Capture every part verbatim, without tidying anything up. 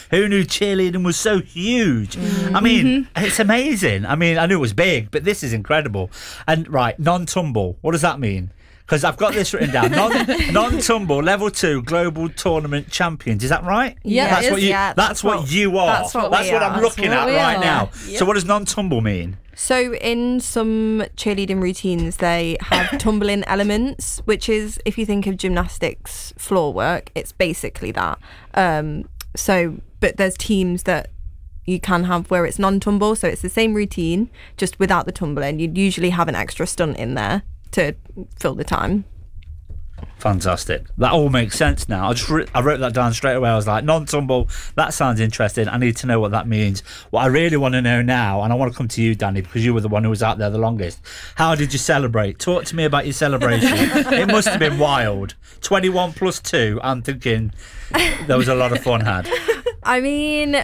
Who knew cheerleading was so huge? Mm. I mean, mm-hmm. it's amazing. I mean, I knew it was big, but this is incredible. And right, non-tumble, what does that mean? Because I've got this written down. Non, non-tumble, level two, global tournament champions. Is that right? Yeah, that's it what is, you. yeah, that's, that's what, what you are. That's what, that's we what are. I'm looking That's at what right are. now. Yep. So, what does non-tumble mean? So, in some cheerleading routines, they have tumbling elements, which is, if you think of gymnastics floor work, it's basically that. Um, so, but there's teams that you can have where it's non-tumble, so it's the same routine, just without the tumbling. You'd usually have an extra stunt in there to fill the time. Fantastic. That all makes sense now. I just re- I wrote that down straight away. I was like, non-tumble, that sounds interesting. I need to know what that means. What I really want to know now, and I want to come to you, Danny, because you were the one who was out there the longest. How did you celebrate? Talk to me about your celebration. It must have been wild. twenty-one plus two, I'm thinking there was a lot of fun had. I mean,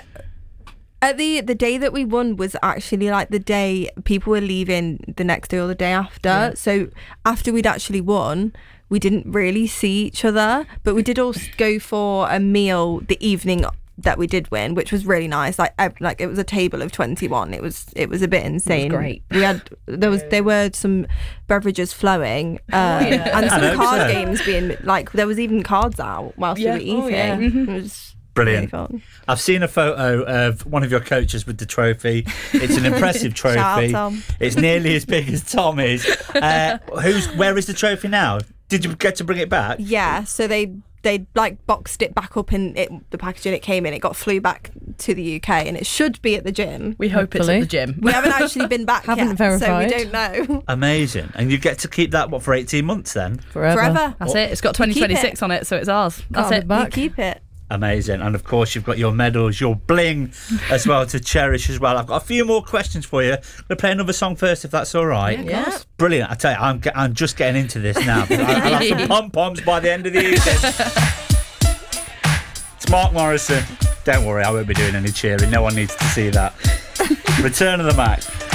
at the the day that we won was actually like the day people were leaving the next day or the day after. Yeah. So after we'd actually won, we didn't really see each other, but we did all go for a meal the evening that we did win, which was really nice. Like, like it was a table of twenty-one. It was, it was a bit insane. It was great. We had, there was, there were some beverages flowing, uh, oh, yeah. and some card so. games being like, there was even cards out whilst yeah. we were eating. Oh, yeah. mm-hmm. It was brilliant. Really fun. I've seen a photo of one of your coaches with the trophy. It's an impressive trophy. Shout out, Tom. It's nearly as big as Tom is. Uh, who's? Where is the trophy now? Did you get to bring it back? Yeah, so they they like boxed it back up in it, the packaging it came in. It got flew back to the U K, and it should be at the gym. We hope Hopefully. it's at the gym. We haven't actually been back haven't yet, verified. so we don't know. Amazing. And you get to keep that, what, for eighteen months then? Forever. Forever. That's it. It's got twenty twenty-six on it, so it's ours. That's Can't it. back. You keep it. Amazing. And of course you've got your medals, your bling as well to cherish as well. I've got a few more questions for you. We'll play another song first if that's all right. Yeah, yeah. Brilliant. I tell you, I'm, ge- I'm just getting into this now. I'll, I'll have some pom-poms by the end of the evening. It's Mark Morrison. Don't worry, I won't be doing any cheering. No one needs to see that. Return of the Mac.